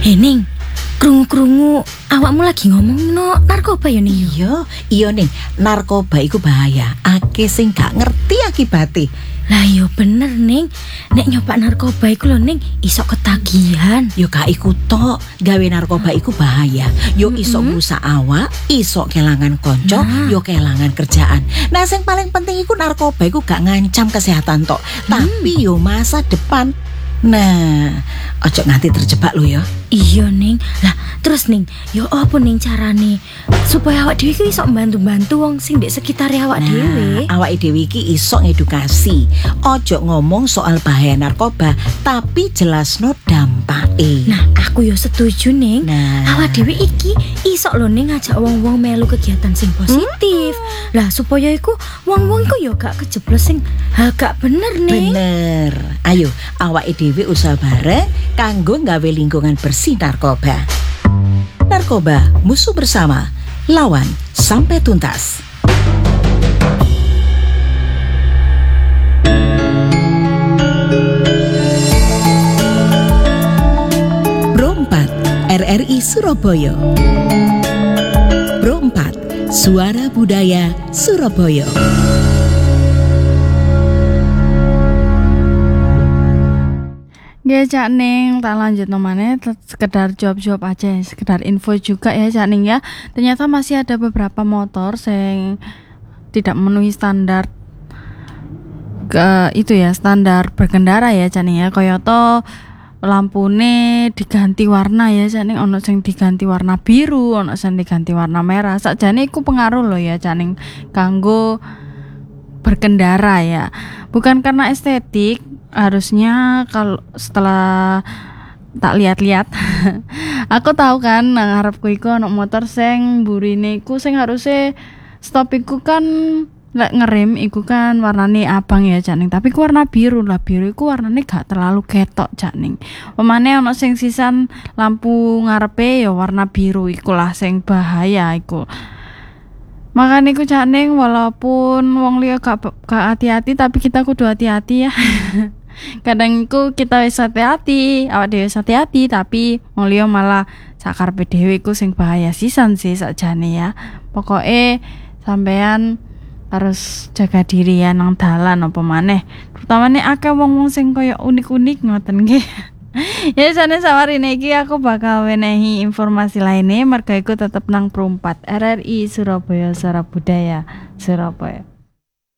Ning, krungu-krungu awakmu lagi ngomong no narkoba ya Ning? Iya Ning, narkoba iku bahaya. Akeh sing gak ngerti akibate. Lah yo bener Ning, nek nyoba narkoba iku lho Ning iso ketagihan. Yo gak iku tok, gawe narkoba iku bahaya. Yo iso ngrusak awak, iso kelangan konco, yo kelangan kerjaan. Nah sing paling penting iku narkoba iku gak ngancam kesehatan tok, tapi yo masa depan. Nah, ojo nganti terjebak lo ya. Iya Ning. Lah terus Ning, yo apa Ning carane supaya awak dhewe iki iso bantu-bantu wong sing ndek sekitar awak dhewe? Awake dhewe iki iso ngedukasi. Ojo ngomong soal bahaya narkoba, tapi jelasno dampake. Nah, aku yo setuju Ning. Awak dhewe iki iso lho Ning ngajak wong-wong melu kegiatan sing positif. Lah supaya iku wong-wong iku yo gak kejeblos sing gak bener Ning. Bener. Ayo, awake dhewe usaha bareng kanggo nggawe lingkungan bersih narkoba. Narkoba, musuh bersama. Lawan sampai tuntas. Pro 4 RRI Surabaya. Pro 4 Suara Budaya Surabaya. Ya Cak Ning, tak lanjut nomane sekedar jawab-jawab aja, sekedar info juga ya Cak Ning ya. Ternyata masih ada beberapa motor yang tidak memenuhi standar standar berkendara ya Cak Ning ya. Kayata lampune diganti warna ya Cak Ning, ono sing diganti warna biru, ono sing diganti warna merah. Sakjane iku pengaruh loh ya Cak Ning kanggo berkendara ya. Bukan karena estetik. Harusnya kalau setelah tak lihat-lihat aku tahu kan nang ngarepku iku ana motor sing burine iku sing harusnya stop iku kan lek ngerem iku kan warnane abang ya Cak Ning, tapi ku warna biru. Lah biru iku warnane gak terlalu ketok Cak Ning. Pemane ana sing sisan lampu ngarepe ya warna biru iku lah sing bahaya iku. Makanya iku Cak Ning, walaupun wong liya gak hati-hati tapi kita kudu hati-hati ya. Kadang iku kita wis hati-hati, awak dhewe hati-hati tapi wong liya malah sakarepe dhewe iku sing bahaya sisan sih sakjane ya. Pokoke sampean harus jaga diri ya nang dalan apa maneh. Terutamane akeh wong-wong sing kaya unik-unik ngoten nggih. Ya jane sawarine iki aku bakal wenehi informasi lainnya, merga iku tetep nang Pro 4 RRI Surabaya Suara Budaya Surabaya.